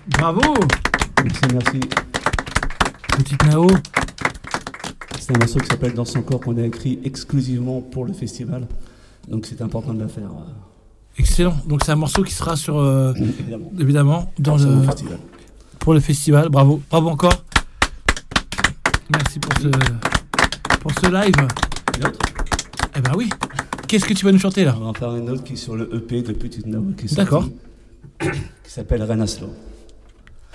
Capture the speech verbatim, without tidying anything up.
Bravo. Merci, merci. Petite Nao. C'est un morceau qui s'appelle Dans son corps qu'on a écrit exclusivement pour le festival. Donc c'est important de la faire. Excellent. Donc c'est un morceau qui sera sur euh, Évidemment. évidemment dans Pour le festival. pour le festival. Bravo, bravo encore. Merci pour ce pour ce live. Une autre ? Eh ben oui. Qu'est-ce que tu vas nous chanter là ? On va en faire une autre qui est sur le E P de Petite Nao qui est sorti, D'accord. qui s'appelle Renaslo.